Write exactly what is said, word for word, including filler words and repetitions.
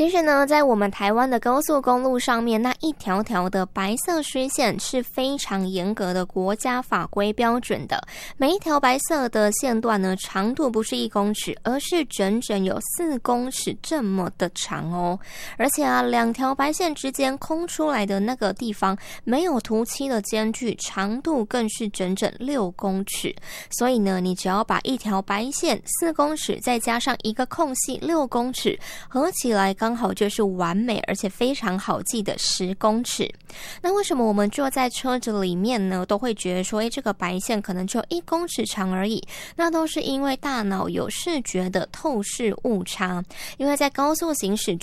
其实呢，在我们台湾的高速公路上面，那一条条的白色虚线是非常严格的国家法规标准的。每一条白色的线段呢，长度不是一公尺，而是整整有四公尺这么的长哦。而且啊，两条白线之间空出来的那个地方没有涂漆的间距，长度更是整整六公尺。所以呢，你只要把一条白线四公尺，再加上一个空隙六公尺，合起来刚好就是完美而且非常好记的十公尺。那为什么我们坐在车子里面呢，都会觉得说，诶，这个白线可能就一公尺长而已？那都是因为大脑有视觉的透视误差。因为在高速行驶